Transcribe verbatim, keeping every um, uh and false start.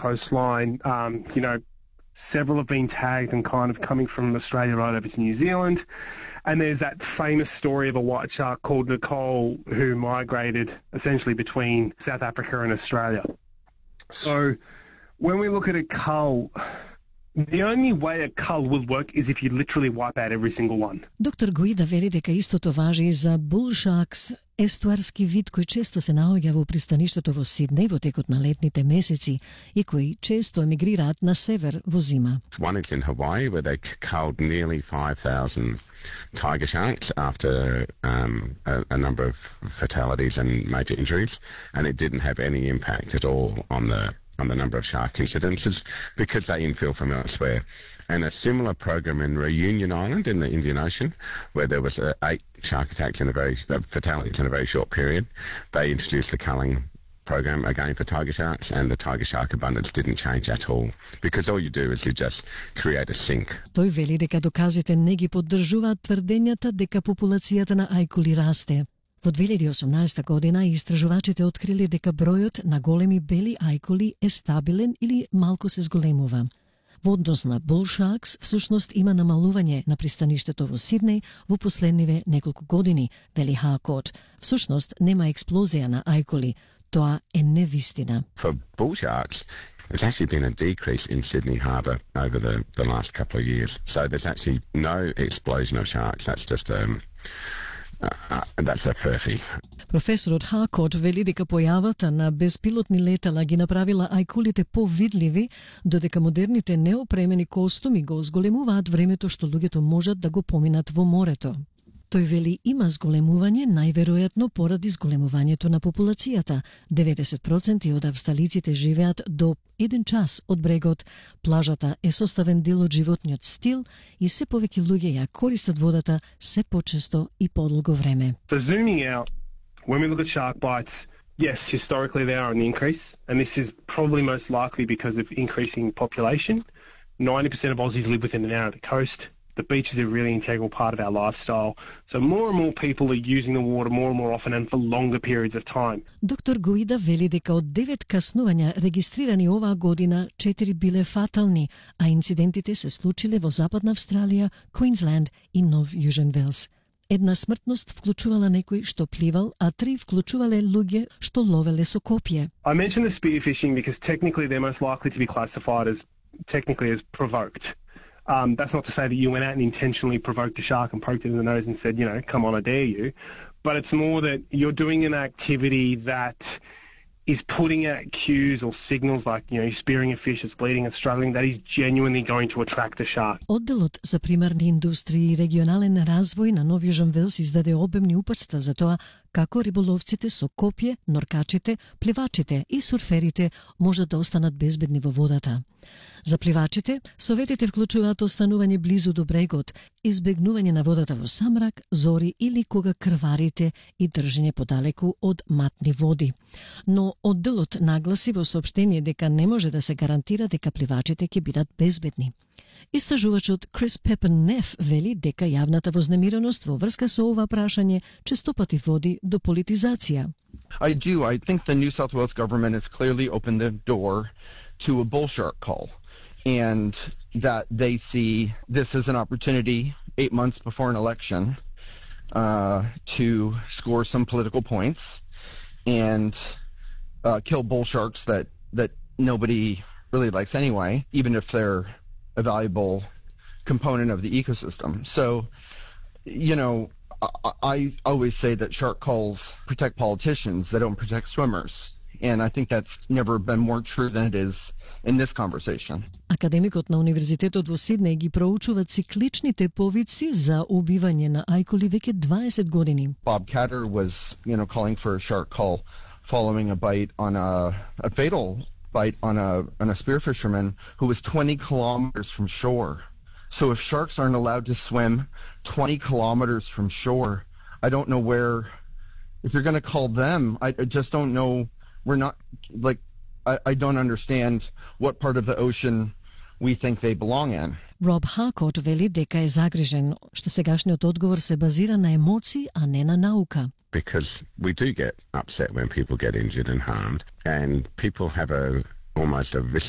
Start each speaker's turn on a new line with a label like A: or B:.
A: coastline. Um, you know, several have been tagged and kind of coming from Australia right over to New Zealand. And there's that famous story of a white shark called Nicole who migrated essentially between South Africa and Australia. So when we look at a cull, the only way a cull will work is if you literally wipe out every single one.
B: Доктор Гуида вели дека истото важи и за bull sharks, естуарски вид кој често се наоѓа во пристаништето во Сиднеј во текот на летните месеци и кои често емигрираат на север во зима.
C: One is in Hawaii where they culled nearly five thousand tiger sharks after um, a, a number of fatalities and major injuries, and it didn't have any impact at all on the on the number of shark incidences because they infill from elsewhere. And a similar program in Reunion Island in the Indian Ocean, where there was uh, eight shark attacks in a very uh, fatalities in a very short period, they introduced the culling program again for tiger sharks, and the tiger shark abundance didn't change at all because all you do is you just create a sink.
B: Тој вели дека доказите не ги поддржуваат тврдењата дека популацијата на ајкули расте. Во две илјади и осумнаесета година истражувачите открили дека бројот на големи бели ајкули е стабилен или малку се зголемува. Во однос на bull sharks, всушност има намалување на пристаништето во Сиднеј во последниве неколку години, вели Харкот. Всушност нема експлозија на ајкули. Тоа е невистина.
C: For bull sharks, there's actually been a decrease in Sydney Harbour over the, the last couple of years. So there's actually no explosion of sharks. That's just um, uh, that's a furphy.
B: Професорот Харкот вели дека појавата на безпилотни летала ги направила ајкулите повидливи, додека модерните неопремени костуми го зголемуваат времето што луѓето можат да го поминат во морето. Тој вели има зголемување најверојатно поради зголемувањето на популацијата. деветдесет проценти од австралиците живеат до еден час од брегот. Плажата е составен дел од животниот стил и се повеќе луѓе ја користат водата се почесто и подолго време.
A: So zooming out, when we look at shark bites, yes, historically they are on the increase, and this is probably most likely because of increasing population. ninety percent of Aussies live within an hour of the coast. The beach is a really integral part of our lifestyle. So more and more people are using the water more and more often and for longer periods of time.
B: Доктор Гуида вели дека од девет каснувања регистрирани оваа година, четири биле фатални, а инцидентите се случиле во Западна Австралија, Квинсленд и Нов Јужен Велс. Една смртност вклучувала некој што пливал, а три вклучувале луѓе што ловеле со копје.
A: I mentioned the spearfishing because technically they're most likely to be classified as technically as provoked. Um, that's not to say that you went out and intentionally provoked a shark and poked it in the nose and said, you know, come on, I dare you. But it's more that you're doing an activity that is putting out cues or signals like, you know, you're spearing a fish, it's bleeding, it's struggling, that is genuinely going to attract a shark.
B: Одделот за примарни индустрии и регионален развој на Нов Јужен Велс издаде обемни упатства за тоа како риболовците со копје, норкачите, пливачите и сурферите можат да останат безбедни во водата. За пливачите, советите вклучуваат останување близу до брегот, избегнување на водата во самрак, зори или кога крварите и држење подалеку од матни води. Но одделот нагласи во соопштение дека не може да се гарантира дека пливачите ќе бидат безбедни. Истражувачот Крис Пепен Неф вели дека јавната вознемиреност во врска со ова прашање честопати води до политизација.
D: I do. I think the New South Wales government has clearly opened the door to a bull shark cull, and that they see this as an opportunity eight months before an election uh, to score some political points and uh, kill bull sharks that, that nobody really likes anyway, even if they're a valuable component of the ecosystem. So, you know, I, I always say that shark culls protect politicians, they don't protect swimmers. And I think that's never been more true than it is in this conversation.
B: Академикот на Универзитетот во Сиднеј ги проучува цикличните повици за убивање на ајкули веќе дваесет години.
D: Bob Catter was, you know, calling for a shark cull following a bite on a, a fatal bite on a on a spear fisherman who was twenty kilometers from shore. So if sharks aren't allowed to swim twenty kilometers from shore, I don't know where, if you're going to call them, I, I just don't know. We're not, like, I, I don't understand what part of the ocean we think they belong in.
B: Роб Харкот вели дека е загрижен што сегашниот одговор се базира на емоции, а не на наука.
C: Because we do get upset when people get injured and harmed, and people have a almost a visceral